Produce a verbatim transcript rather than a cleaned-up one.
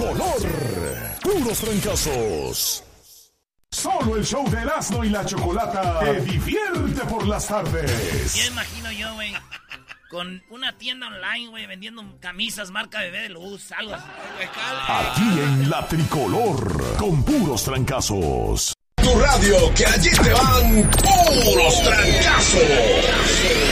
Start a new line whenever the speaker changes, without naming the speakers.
tricolor. Puros trancazos. Solo el show de Erasmo y la Chocolata te divierte por las tardes.
Ya imagino yo, güey, con una tienda online, güey, vendiendo camisas marca Bebé de Luz, algo así.
Aquí en la Tricolor, con puros trancazos.
Tu radio, que allí te van puros trancazos.